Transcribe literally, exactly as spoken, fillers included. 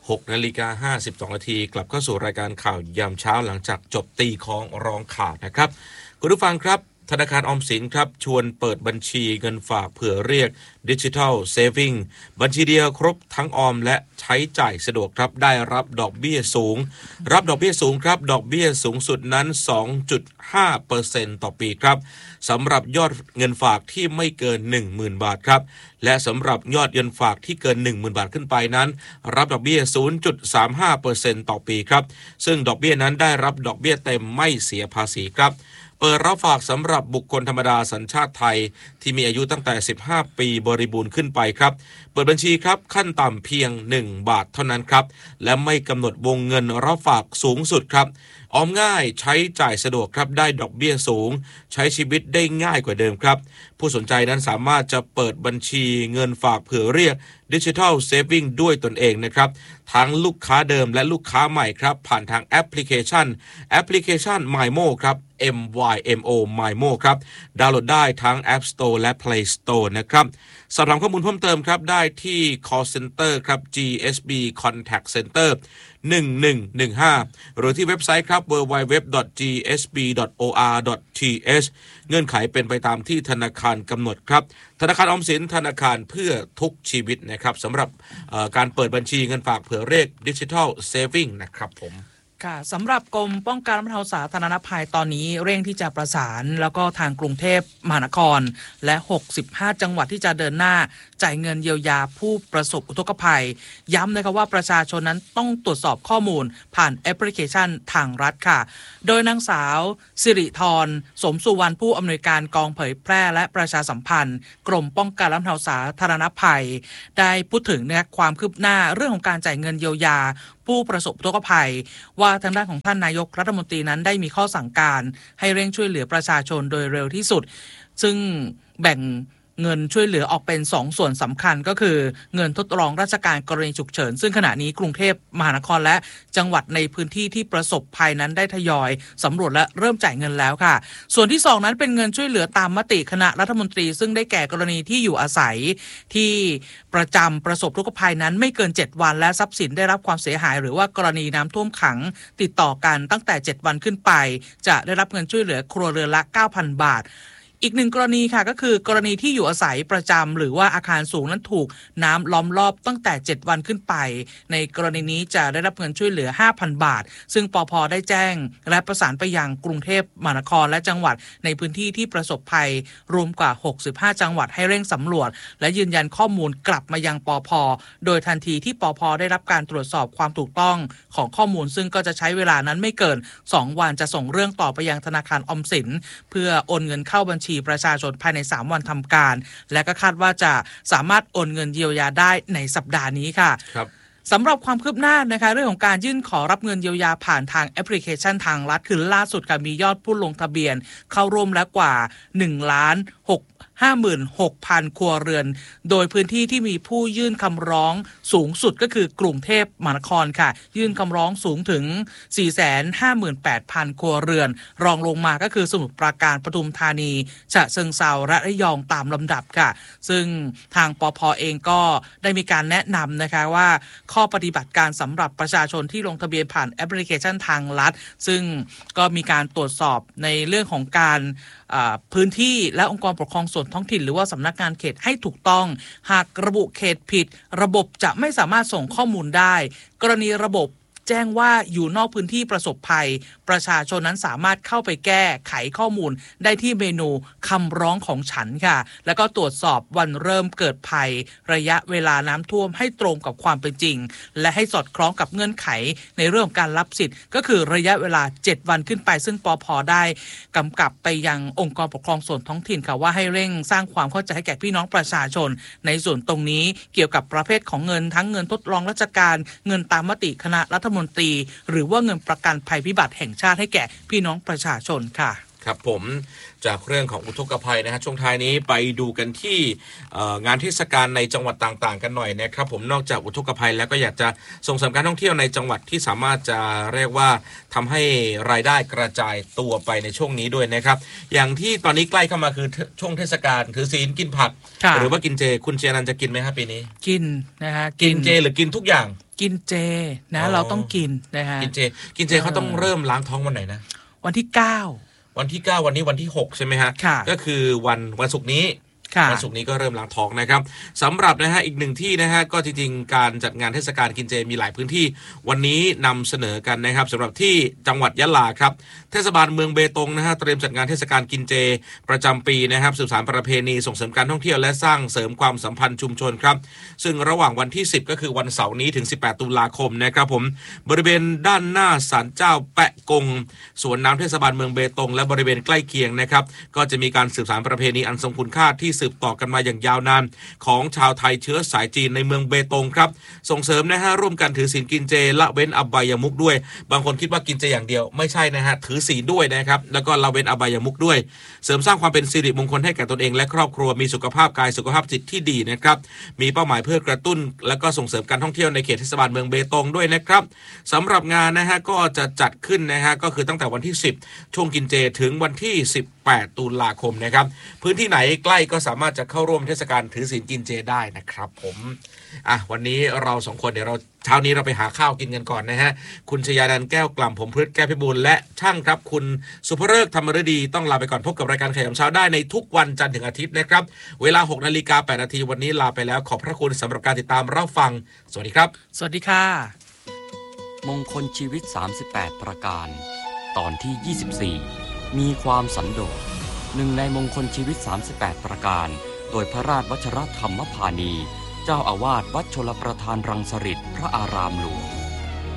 หกนาฬิกาห้าสิบสองนาทีกลับเข้าสู่รายการข่าวยามเช้าหลังจากจบตีคล้องรองข่าวนะครับคุณผู้ฟังครับธนาคารออมสินครับชวนเปิดบัญชีเงินฝากเผื่อเรียกดิจิทัลเซฟวิ่งบัญชีเดียวครบทั้งออมและใช้จ่ายสะดวกครับได้รับดอกเบี้ยสูงรับดอกเบี้ยสูงครับดอกเบี้ยสูงสุดนั้น สองจุดห้าเปอร์เซ็นต์ ต่อปีครับสำหรับยอดเงินฝากที่ไม่เกิน หนึ่งหมื่น บาทครับและสำหรับยอดเงินฝากที่เกิน หนึ่งหมื่น บาทขึ้นไปนั้นรับดอกเบี้ย ศูนย์จุดสามห้าเปอร์เซ็นต์ ต่อปีครับซึ่งดอกเบี้ยนั้นได้รับดอกเบี้ยเต็มไม่เสียภาษีครับเปิดรับฝากสำหรับบุคคลธรรมดาสัญชาติไทยที่มีอายุตั้งแต่สิบห้าปีบริบูรณ์ขึ้นไปครับเปิดบัญชีครับขั้นต่ำเพียงหนึ่งบาทเท่านั้นครับและไม่กำหนดวงเงินรับฝากสูงสุดครับออมง่ายใช้จ่ายสะดวกครับได้ดอกเบี้ยสูงใช้ชีวิตได้ง่ายกว่าเดิมครับผู้สนใจนั้นสามารถจะเปิดบัญชีเงินฝากเผื่อเรียกดิจิทัลเซฟวิ่งด้วยตนเองนะครับทั้งลูกค้าเดิมและลูกค้าใหม่ครับผ่านทางแอปพลิเคชันแอปพลิเคชัน mymo ครับ M Y M O mymo ครับดาวน์โหลดได้ทั้ง App Store และ Play Store นะครับสอบถามข้อมูลเพิ่มเติมครับได้ที่ call center ครับ จี เอส บี contact center หนึ่งหนึ่งหนึ่งห้าหรือที่เว็บไซต์ครับ ดับเบิลยู ดับเบิลยู ดับเบิลยู ดอท จี เอส บี ดอท โอ อาร์ ดอท ที เอช เงื่อนไขเป็นไปตามที่ธนาคารกำหนดครับธนาคารออมสินธนาคารเพื่อทุกชีวิตนะครับสำหรับการเปิดบัญชีเงินฝากเผื่อเรียกดิจิทัลเซฟวิ่งนะครับผมค่ะสำหรับกรมป้องกันและบรรเทาสาธารณภัยตอนนี้เร่งที่จะประสานแล้วก็ทางกรุงเทพมหานครและหกสิบห้าจังหวัดที่จะเดินหน้าจ่ายเงินเยียวยาผู้ประสบอุทกภัยย้ำนะคะว่าประชาชนนั้นต้องตรวจสอบข้อมูลผ่านแอปพลิเคชันทางรัฐค่ะโดยนางสาวสิริธรสมสุวรรณผู้อำนวยการกองเผยแพร่และประชาสัมพันธ์กรมป้องกันและบรรเทาสาธารณภัยได้พูดถึงนะคะความคืบหน้าเรื่องของการจ่ายเงินเยียวยาผู้ประสบอุทกภัยว่าทางด้านของท่านนายกรัฐมนตรีนั้นได้มีข้อสั่งการให้เร่งช่วยเหลือประชาชนโดยเร็วที่สุดซึ่งแบ่งเงินช่วยเหลือออกเป็นสองส่วนสำคัญก็คือเงินทดลองราชการกรณีฉุกเฉินซึ่งขณะนี้กรุงเทพมหานครและจังหวัดในพื้นที่ที่ประสบภัยนั้นได้ทยอยสำรวจและเริ่มจ่ายเงินแล้วค่ะส่วนที่สองนั้นเป็นเงินช่วยเหลือตามมติคณะรัฐมนตรีซึ่งได้แก่กรณีที่อยู่อาศัยที่ประจำประสบทุกภัยนั้นไม่เกินเจ็ดวันและทรัพย์สินได้รับความเสียหายหรือว่ากรณีน้ำท่วมขังติดต่อกันตั้งแต่เจ็ดวันขึ้นไปจะได้รับเงินช่วยเหลือครัวเรือนละ เก้าพัน บาทอีกหนึ่งกรณีค่ะก็คือกรณีที่อยู่อาศัยประจำหรือว่าอาคารสูงนั้นถูกน้ำล้อมรอบตั้งแต่เจ็ดวันขึ้นไปในกรณีนี้จะได้รับเงินช่วยเหลือ ห้าพัน บาทซึ่งปภ.ได้แจ้งและประสานไปยังกรุงเทพมหานครและจังหวัดในพื้นที่ที่ประสบภัยรวมกว่าหกสิบห้าจังหวัดให้เร่งสำรวจและยืนยันข้อมูลกลับมายังปภ.โดยทันทีที่ปภ.ได้รับการตรวจสอบความถูกต้องของข้อมูลซึ่งก็จะใช้เวลานั้นไม่เกินสองวันจะส่งเรื่องต่อไปยังธนาคารออมสินเพื่อโอนเงินเข้าบัญชีประชาชนภายในสามวันทำการและก็คาดว่าจะสามารถโอนเงินเยียวยาได้ในสัปดาห์นี้ค่ะครับสำหรับความคืบหน้านะคะเรื่องของการยื่นขอรับเงินเยียวยาผ่านทางแอปพลิเคชันทางรัฐคือล่าสุดค่ะมียอดผู้ลงทะเบียนเข้าร่วมแล้วกว่าหนึ่งล้านหก ห้าหมื่นหกพัน ครัวเรือนโดยพื้นที่ที่มีผู้ยื่นคำร้องสูงสุดก็คือกรุงเทพมหานครค่ะยื่นคำร้องสูงถึง สี่แสนห้าหมื่นแปดพัน ครัวเรือนรองลงมาก็คือสมุทรปราการปทุมธานีฉะเชิงเทราและระยองตามลำดับค่ะซึ่งทางปภ.เองก็ได้มีการแนะนำนะคะว่าข้อปฏิบัติการสำหรับประชาชนที่ลงทะเบียนผ่านแอปพลิเคชันทางรัฐซึ่งก็มีการตรวจสอบในเรื่องของการพื้นที่และองค์กรปกครองส่วนท้องถิ่นหรือว่าสำนักงานเขตให้ถูกต้องหากระบุเขตผิดระบบจะไม่สามารถส่งข้อมูลได้กรณีระบบแจ้งว่าอยู่นอกพื้นที่ประสบภัยประชาชนนั้นสามารถเข้าไปแก้ไขข้อมูลได้ที่เมนูคำร้องของฉันค่ะแล้วก็ตรวจสอบวันเริ่มเกิดภัยระยะเวลาน้ำท่วมให้ตรงกับความเป็นจริงและให้สอดคล้องกับเงื่อนไขในเรื่องของการรับสิทธิ์ก็คือระยะเวลาเจ็ดวันขึ้นไปซึ่งปภ.ได้กำกับไปยังองค์กรปกครองส่วนท้องถิ่นค่ะว่าให้เร่งสร้างความเข้าใจให้แก่พี่น้องประชาชนในส่วนตรงนี้เกี่ยวกับประเภทของเงินทั้งเงินทดลองราชการเงินตามมติคณะรัฐมนตรีหรือว่าเงินประกันภัยพิบัติแห่งชาติให้แก่พี่น้องประชาชนค่ะครับผมจากเรื่องของอุทกภัยนะฮะช่วงท้ายนี้ไปดูกันที่งานเทศกาลในจังหวัดต่างๆกันหน่อยนะครับผมนอกจากอุทกภัยแล้วก็อยากจะส่งเสริมการท่องเที่ยวในจังหวัดที่สามารถจะเรียกว่าทำให้รายได้กระจายตัวไปในช่วงนี้ด้วยนะครับอย่างที่ตอนนี้ใกล้เข้ามาคือช่วงเทศกาลถือศีลกินผักหรือว่ากินเจคุณเจนันจะกินไหมครับปีนี้กินนะฮะกินเจหรือกินทุกอย่างกินเจนะเราต้องกินนะฮะกินเจกินเจเขาต้องเริ่มล้างท้องวันไหนนะวันที่เก้าวันที่เก้าวันนี้วันที่หกใช่ไหมฮะก็คือวันวันศุกร์นี้วันศุกร์นี้ก็เริ่มล้างท้องนะครับสำหรับนะฮะอีกหนึ่งที่นะฮะก็จริงๆการจัดงานเทศกาลกินเจมีหลายพื้นที่วันนี้นำเสนอกันนะครับสำหรับที่จังหวัดยะลาครับเทศบาลเมืองเบตงนะฮะเตรียมจัดงานเทศกาลกินเจประจำปีนะครับสืบสานประเพณีส่งเสริมการท่องเที่ยวและสร้างเสริมความสัมพันธ์ชุมชนครับซึ่งระหว่างวันที่สิบก็คือวันเสาร์นี้ถึงสิบแปดตุลาคมนะครับผมบริเวณด้านหน้าศาลเจ้าแปะกงสวนน้ำเทศบาลเมืองเบตงและบริเวณใกล้เคียงนะครับก็จะมีการสืบสานประเพณีอันทรงคุณค่าที่สืบต่อกันมาอย่างยาวนานของชาวไทยเชื้อสายจีนในเมืองเบตงครับส่งเสริมนะฮะร่วมกันถือศีลกินเจละเว้นอบายมุขด้วยบางคนคิดว่ากินเจอย่างเดียวไม่ใช่นะฮะถือศีลด้วยนะครับแล้วก็ละเว้นอบายมุขด้วยเสริมสร้างความเป็นสิริมงคลให้แก่ตนเองและครอบครัวมีสุขภาพกายสุขภาพจิตที่ดีนะครับมีเป้าหมายเพื่อกระตุ้นและก็ส่งเสริมการท่องเที่ยวในเขตเทศบาลเมืองเบตงด้วยนะครับสำหรับงานนะฮะก็จะจัดขึ้นนะฮะก็คือตั้งแต่วันที่สิบช่วงกินเจถึงวันที่สิบแปดตุลาคมนะครับพื้นที่ไหนใกล้ก็สามารถจะเข้าร่วมเทศกาลถือศีลกินเจได้นะครับผมอ่ะวันนี้เราสองคนเดี๋ยวเราเช้านี้เราไปหาข้าวกินกันก่อนนะฮะคุณชยานันท์แก้วกล่ำผมพฤกษ์แก้วพิบูลและช่างครับคุณสุภฤกษ์ธรรมฤดีต้องลาไปก่อนพบกับรายการข่าวยามเช้าได้ในทุกวันจันทร์ถึงอาทิตย์นะครับเวลา หกนาฬิกาแปดนาทีวันนี้ลาไปแล้วขอบพระคุณสำหรับการติดตามรับฟังสวัสดีครับสวัสดีค่ะมงคลชีวิตสามสิบแปดประการตอนที่ยี่สิบสี่มีความสันโดษหนึ่งในมงคลชีวิตสามสิบแปดประการโดยพระราชวชรธรรมพานีเจ้าอาวาสวัดชลประทานรังสฤษพระอารามหลวง